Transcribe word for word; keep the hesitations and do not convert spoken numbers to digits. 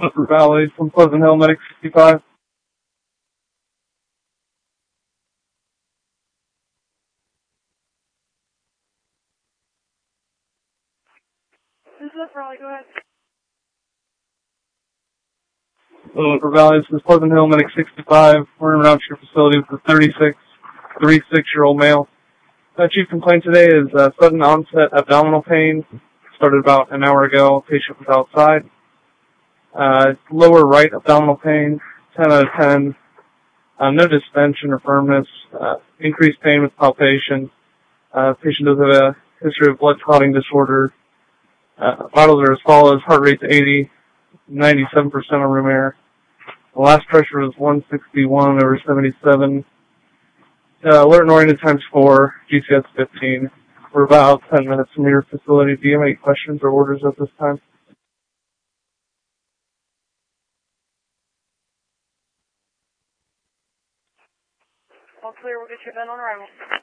Upper Valley from Pleasant Hill, Medic sixty-five. This is Upper Valley, go ahead. Upper Valley, this is Pleasant Hill, Medic sixty-five. We're in route to your facility with a thirty-six, thirty-six-year-old male. Uh, chief complaint today is uh, sudden onset abdominal pain. Started about an hour ago. Patient was outside. Uh, lower right abdominal pain, ten out of ten. Uh, no distension or firmness. Uh, increased pain with palpation. Uh, patient does have a history of blood clotting disorder. Uh, vitals are as follows: heart rate to eighty, ninety-seven percent on room air. The last pressure was one sixty-one over seventy-seven. Uh, alert and oriented times four, G C S fifteen. We're about ten minutes from your facility. Do you have any questions or orders at this time? All clear, we'll get you done on arrival.